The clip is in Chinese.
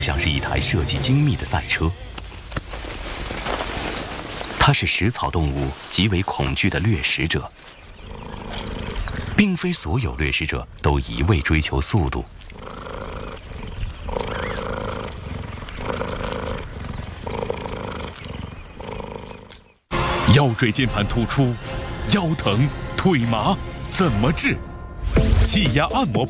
像是一台设计精密的赛车。它是食草动物极为恐惧的掠食者，并非所有掠食者都一味追求速度。 腰椎间盘突出、腰疼、腿麻怎么治？气压按摩